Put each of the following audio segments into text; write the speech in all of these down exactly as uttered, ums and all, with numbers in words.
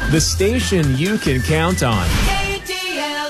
the station you can count on. K D L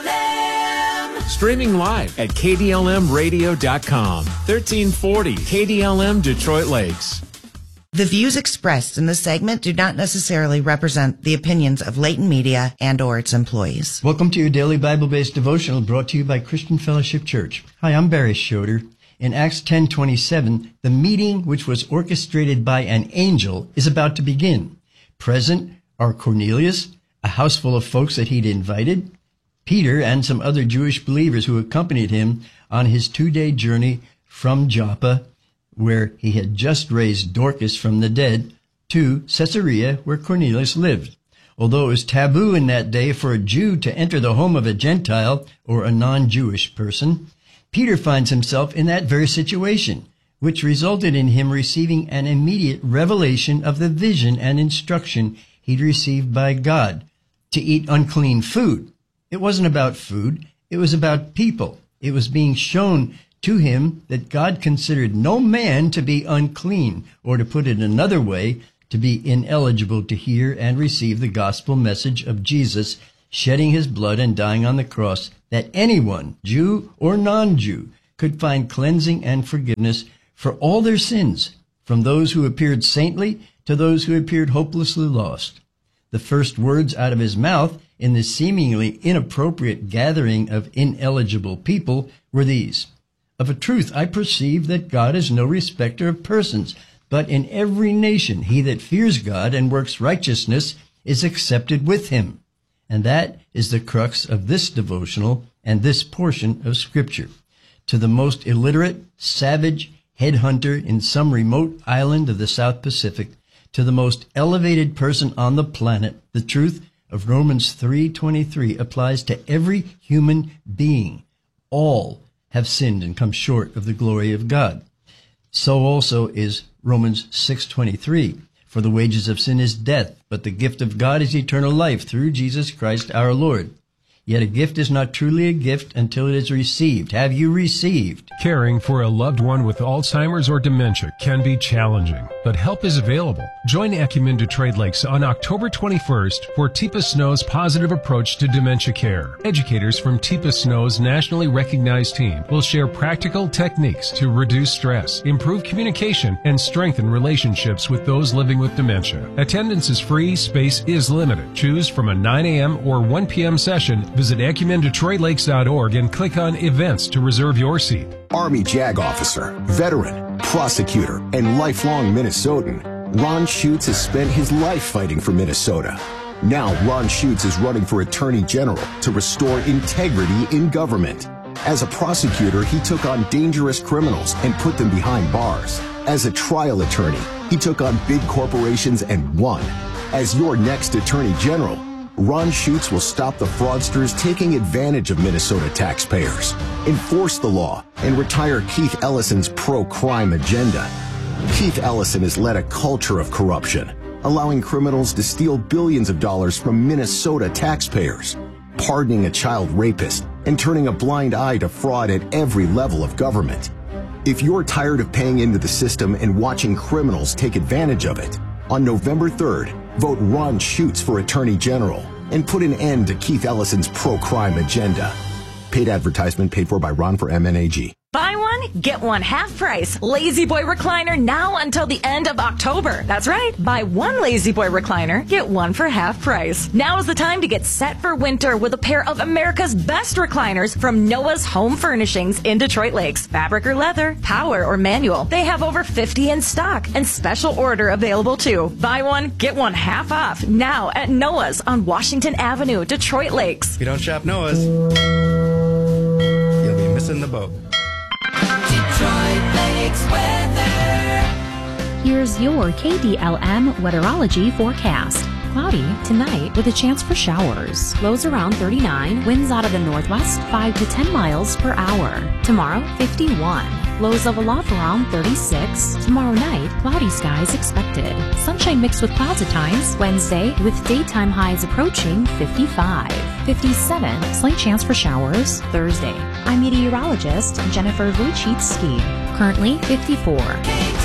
M. Streaming live at K D L M radio dot com. thirteen forty K D L M Detroit Lakes. The views expressed in this segment do not necessarily represent the opinions of Leighton Media and or its employees. Welcome to your daily Bible-based devotional brought to you by Christian Fellowship Church. Hi, I'm Barry Schroeder. In Acts ten twenty-seven, the meeting, which was orchestrated by an angel, is about to begin. Present are Cornelius, a house full of folks that he'd invited, Peter, and some other Jewish believers who accompanied him on his two-day journey from Joppa, where he had just raised Dorcas from the dead, to Caesarea, where Cornelius lived. Although it was taboo in that day for a Jew to enter the home of a Gentile or a non-Jewish person, Peter finds himself in that very situation, which resulted in him receiving an immediate revelation of the vision and instruction he'd received by God to eat unclean food. It wasn't about food. It was about people. It was being shown to him that God considered no man to be unclean, or to put it another way, to be ineligible to hear and receive the gospel message of Jesus shedding his blood and dying on the cross, that anyone, Jew or non-Jew, could find cleansing and forgiveness for all their sins, from those who appeared saintly to those who appeared hopelessly lost. The first words out of his mouth in this seemingly inappropriate gathering of ineligible people were these: "Of a truth I perceive that God is no respecter of persons, but in every nation he that fears God and works righteousness is accepted with him." And that is the crux of this devotional and this portion of Scripture. To the most illiterate, savage headhunter in some remote island of the South Pacific, to the most elevated person on the planet, the truth of Romans three twenty-three applies to every human being. All have sinned and come short of the glory of God. So also is Romans six twenty-three. For the wages of sin is death, but the gift of God is eternal life through Jesus Christ our Lord. Yet a gift is not truly a gift until it is received. Have you received? Caring for a loved one with Alzheimer's or dementia can be challenging, but help is available. Join Acumen Detroit Lakes on October twenty-first for Teepa Snow's positive approach to dementia care. Educators from Teepa Snow's nationally recognized team will share practical techniques to reduce stress, improve communication, and strengthen relationships with those living with dementia. Attendance is free, space is limited. Choose from a nine a.m. or one p.m. session. Visit acumen detroit lakes dot org and click on Events to reserve your seat. Army JAG officer, veteran, prosecutor, and lifelong Minnesotan, Ron Schutz has spent his life fighting for Minnesota. Now Ron Schutz is running for Attorney General to restore integrity in government. As a prosecutor, he took on dangerous criminals and put them behind bars. As a trial attorney, he took on big corporations and won. As your next Attorney General, Ron Schutz will stop the fraudsters taking advantage of Minnesota taxpayers, enforce the law, and retire Keith Ellison's pro-crime agenda. Keith Ellison has led a culture of corruption, allowing criminals to steal billions of dollars from Minnesota taxpayers, pardoning a child rapist, and turning a blind eye to fraud at every level of government. If you're tired of paying into the system and watching criminals take advantage of it, on November third, vote Ron Schutz for Attorney General and put an end to Keith Ellison's pro-crime agenda. Paid advertisement paid for by Ron for M N A G. Buy one, get one half price. Lazy Boy recliner now until the end of October. That's right. Buy one Lazy Boy recliner, get one for half price. Now is the time to get set for winter with a pair of America's best recliners from Noah's Home Furnishings in Detroit Lakes. Fabric or leather, power or manual. They have over fifty in stock and special order available too. Buy one, get one half off now at Noah's on Washington Avenue, Detroit Lakes. If you don't shop Noah's, you'll be missing the boat. Detroit Lakes weather. Here's your K D L M weatherology forecast. Cloudy tonight with a chance for showers. Lows around thirty-nine, winds out of the northwest five to ten miles per hour. Tomorrow, fifty-one. Lows level off around thirty-six. Tomorrow night, cloudy skies expected. Sunshine mixed with clouds at times. Wednesday, with daytime highs approaching fifty-five. fifty-seven, slight chance for showers. Thursday, I'm meteorologist Jennifer Vuchitsky. Currently fifty-four.